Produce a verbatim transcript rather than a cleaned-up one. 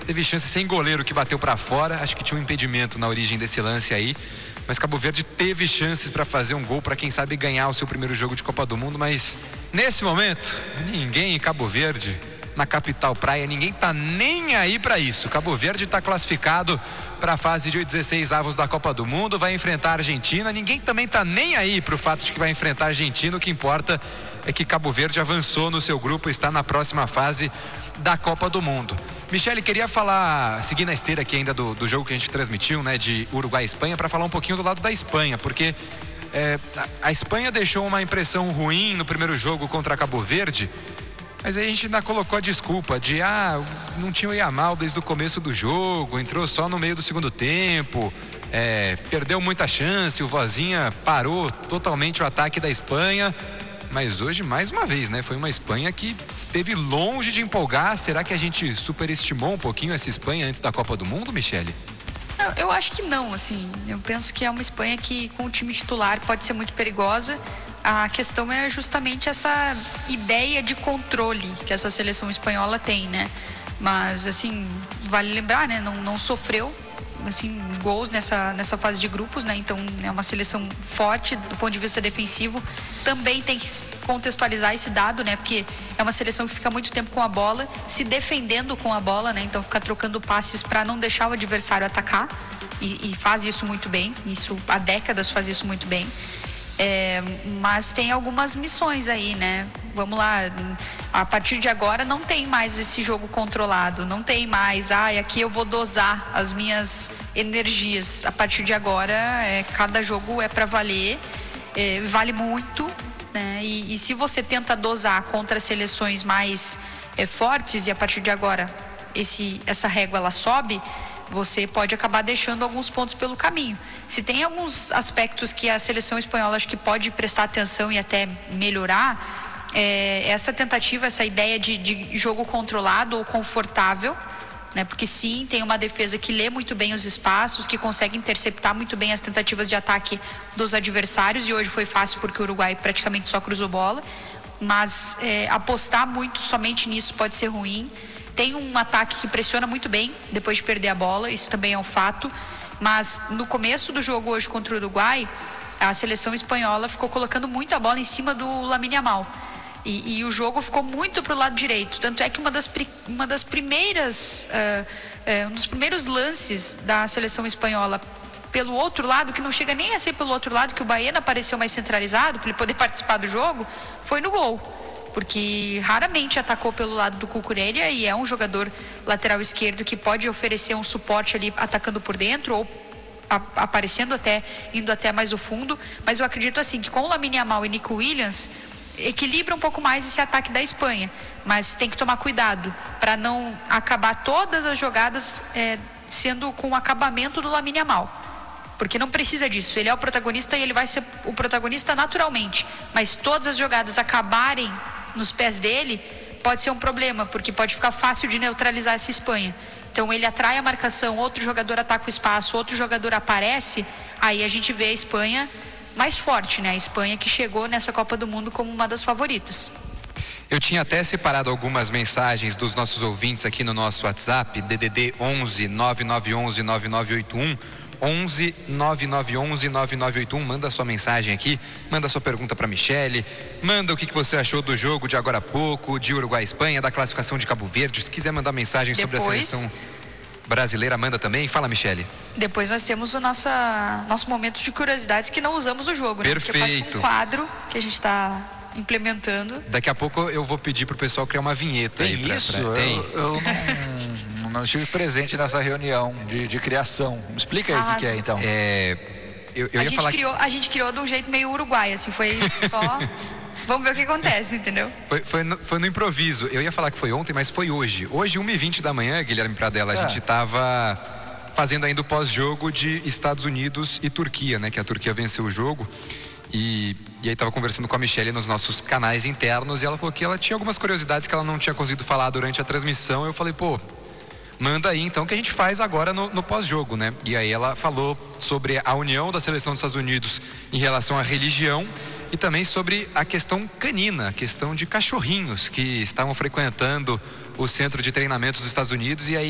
teve chance sem goleiro que bateu para fora. Acho que tinha um impedimento na origem desse lance aí. Mas Cabo Verde teve chances para fazer um gol, para quem sabe ganhar o seu primeiro jogo de Copa do Mundo. Mas nesse momento, ninguém em Cabo Verde, na capital praia, ninguém tá nem aí para isso. Cabo Verde está classificado para a fase de dezesseis avos da Copa do Mundo, vai enfrentar a Argentina. Ninguém também tá nem aí para o fato de que vai enfrentar a Argentina. O que importa é que Cabo Verde avançou no seu grupo e está na próxima fase da Copa do Mundo. Michele, queria falar, seguir na esteira aqui ainda do, do jogo que a gente transmitiu, né, de Uruguai e Espanha, para falar um pouquinho do lado da Espanha, porque é, a Espanha deixou uma impressão ruim no primeiro jogo contra Cabo Verde, mas aí a gente ainda colocou a desculpa de, ah, não tinha o Yamal desde o começo do jogo, entrou só no meio do segundo tempo, é, perdeu muita chance, o Vozinha parou totalmente o ataque da Espanha. Mas hoje, mais uma vez, né? Foi uma Espanha que esteve longe de empolgar. Será que a gente superestimou um pouquinho essa Espanha antes da Copa do Mundo, Michele? Eu, eu acho que não, assim. Eu penso que é uma Espanha que, com o time titular, pode ser muito perigosa. A questão é justamente essa ideia de controle que essa seleção espanhola tem, né? Mas, assim, vale lembrar, né? Não, não sofreu, assim, gols nessa, nessa fase de grupos, né? Então é uma seleção forte do ponto de vista defensivo. Também tem que contextualizar esse dado, né? Porque é uma seleção que fica muito tempo com a bola, se defendendo com a bola, né? Então fica trocando passes para não deixar o adversário atacar e, e faz isso muito bem. Isso há décadas faz isso muito bem. É, mas tem algumas missões aí, né? Vamos lá, a partir de agora não tem mais esse jogo controlado, não tem mais, ah, aqui eu vou dosar as minhas energias. A partir de agora, é, cada jogo é para valer, é, vale muito, né? E, e se você tenta dosar contra seleções mais é, fortes, e a partir de agora esse, essa régua ela sobe, você pode acabar deixando alguns pontos pelo caminho. Se tem alguns aspectos que a seleção espanhola acho que pode prestar atenção e até melhorar, é essa tentativa, essa ideia de, de jogo controlado ou confortável, né? Porque sim, tem uma defesa que lê muito bem os espaços, que consegue interceptar muito bem as tentativas de ataque dos adversários, e hoje foi fácil porque o Uruguai praticamente só cruzou bola, mas é, apostar muito somente nisso pode ser ruim. Tem um ataque que pressiona muito bem depois de perder a bola, isso também é um fato, mas no começo do jogo hoje contra o Uruguai, a seleção espanhola ficou colocando muito a bola em cima do Lamine Yamal. E, e o jogo ficou muito para o lado direito. Tanto é que uma das, uma das primeiras, uh, uh, um dos primeiros lances da seleção espanhola pelo outro lado, que não chega nem a ser pelo outro lado, que o Baena apareceu mais centralizado para ele poder participar do jogo, foi no gol. Porque raramente atacou pelo lado do Cucurella e é um jogador lateral esquerdo que pode oferecer um suporte ali atacando por dentro ou a, aparecendo até, indo até mais o fundo. Mas eu acredito assim que com o Lamine Yamal e Nico Williams equilibra um pouco mais esse ataque da Espanha, mas tem que tomar cuidado para não acabar todas as jogadas é, sendo com o acabamento do Lamine Yamal, porque não precisa disso, ele é o protagonista e ele vai ser o protagonista naturalmente, mas todas as jogadas acabarem nos pés dele pode ser um problema, porque pode ficar fácil de neutralizar essa Espanha. Então ele atrai a marcação, outro jogador ataca o espaço, outro jogador aparece, aí a gente vê a Espanha mais forte, né? A Espanha que chegou nessa Copa do Mundo como uma das favoritas. Eu tinha até separado algumas mensagens dos nossos ouvintes aqui no nosso WhatsApp, D D D onze nove nove um um nove nove oito um, onze nove nove um um nove nove oito um. Manda sua mensagem aqui, manda sua pergunta para Michele, manda o que, que você achou do jogo de agora há pouco, de Uruguai e Espanha, da classificação de Cabo Verde. Se quiser mandar mensagem Depois... sobre a seleção brasileira, manda também. Fala, Michele. Depois nós temos o nossa, nosso momento de curiosidades que não usamos o jogo, né? Perfeito. Porque faz um quadro que a gente está implementando. Daqui a pouco eu vou pedir pro pessoal criar uma vinheta. Tem aí pra, isso? pra... Tem. Eu, eu não, não estive presente nessa reunião de, de criação. Me explica aí o Ah, que, que é, então. É, eu, eu a, ia gente falar criou, que... a gente criou de um jeito meio uruguai, assim, foi só... Vamos ver o que acontece, entendeu? Foi, foi, no, foi no improviso. Eu ia falar que foi ontem, mas foi hoje. Hoje, uma e vinte da manhã, Guilherme Pradella, a É. gente estava fazendo ainda o pós-jogo de Estados Unidos e Turquia, né? Que a Turquia venceu o jogo. E, e aí estava conversando com a Michele nos nossos canais internos e ela falou que ela tinha algumas curiosidades que ela não tinha conseguido falar durante a transmissão. Eu falei, pô, manda aí então, que a gente faz agora no, no pós-jogo, né? E aí ela falou sobre a união da seleção dos Estados Unidos em relação à religião e também sobre a questão canina, a questão de cachorrinhos que estavam frequentando o centro de treinamentos dos Estados Unidos. E aí